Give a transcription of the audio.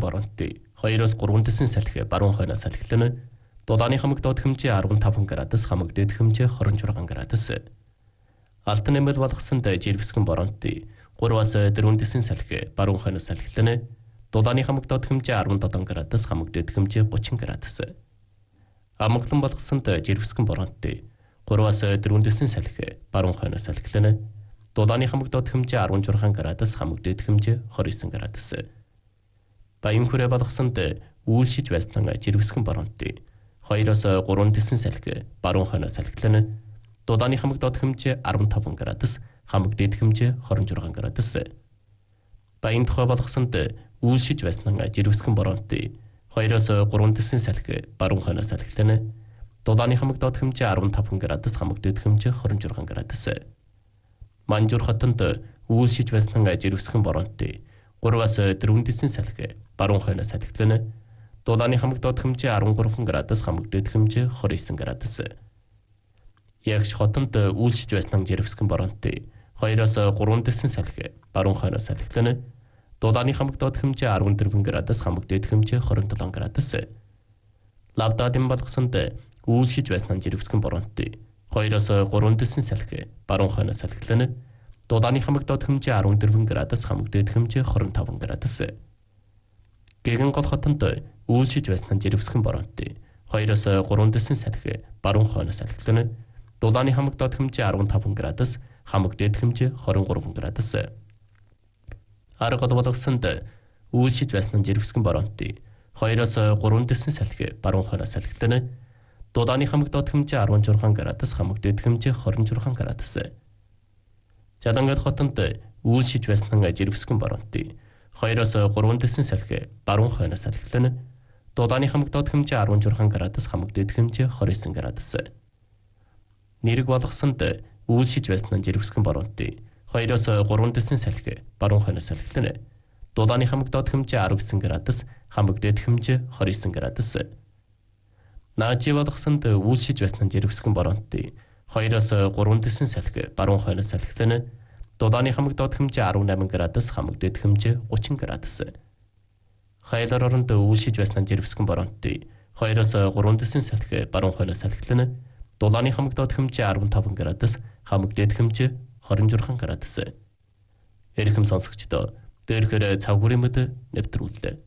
бороонд 2-3 дэсэн салхи баруун хойноос салхилна. Дулааны хамаг доод хэмжээ 15 градус, хамаг дээд хэмжээ 26 градус. Алтан нэмэл болгосонд жирвэсгэн бороонд 3-4 дэсэн салхи баруун хойноос салхилна. Дулааны хамаг доод хэмжээ 17 градус, хамаг дээд хэмжээ 30 градус. Амгалан болгосонд жирвэсгэн бороонд 3-4 дэсэн салхи баруун хойноос салхилна. Дулааны хамаг доод хэмжээ 16 градус, хамаг дээд хэмжээ 29 градус. Баян хүрээ болгосонд үйлшиж байсан жирвэсгэн бороонд 2-3 дэсэн салхи баруун хойноос салхилна. Дулааны хамаг доод хэмжээ 15 градус, хамаг дээд хэмжээ 26 градус. Баян тухай болгосонд үйлшиж байсан жирвэсгэн бороонд 2-3 дэсэн салхи баруун хойноос салхилна. Дулааны хамаг доод хэмжээ 15 градус, хамаг дээд хэмжээ 26 градус. Манжуур хотонд үйлшиж байсан жирвэсгэн бороонд 3-4 дэсэн салхи баруун хойноос салхилна. Дулааны хамаг доод хэмжээ 13 градус, хамаг дээд хэмжээ 29 градус. Ягш хотонд үйлшиж байсан жирвэсгэн бороонд 2-3 дэсэн салхи баруун хойноос салхилна. Дулааны хамаг доод хэмжээ 14 градус, хамаг дээд хэмжээ 27 градус. Лавдадын болгосонд үйлшиж байсан жирвэсгэн бороонд 2-3 дэсэн салхи баруун хойноос салхилна. Дулааны хамаг доод хэмжээ 14 градус, хамаг дээд хэмжээ 25 градус. Гэгэн гол хотонд үйлшиж байсан жирвэсгэн бороонд 2-3 дэсэн салхи баруун хойноос салхилна. Дулааны хамаг доод хэмжээ 15 градус, хамаг дээд хэмжээ 23 градус. Арга гол болгосонд үйлшиж байсан жирвэсгэн бороонд 2-3 дэсэн салхи баруун хойноос салхилна. Дулааны хамаг доод хэмжээ 16 градус, хамаг дээд хэмжээ 26 градус. Жалангал хотонд үйлшиж байсан жирвэсгэн бороонд 2-3 дэсэн салхи баруун хойноос салхилна. Дулааны хамаг доод хэмжээ 16 градус, хамаг дээд хэмжээ 29 градус. Нэрэг болгосонд үйлшиж байсан жирвэсгэн бороонд 2-3 дэсэн салхи баруун хойноос салхилна. Дулааны хамаг доод хэмжээ 19 градус, хамаг дээд хэмжээ 29 градус. Наажи болгосонд үйлшиж байсан жирвэсгэн бороонд 2-3 дэсэн салхи баруун хойноос салхилна. Дулааны хамаг доод хэмжээ 18 градус, хамаг дээд хэмжээ 30 градус. Хайлар оронд үйлшиж байсан жирвэсгэн бороонд 2-3 дэсэн салхи баруун хойноос салхилна. Дулааны хамаг доод хэмжээ 15 градус, хамаг дээд хэмжээ 26 градус. Эрхэм сонсогчдоо, дээрхээр цаг хүрэмэд нэвтрүүллээ.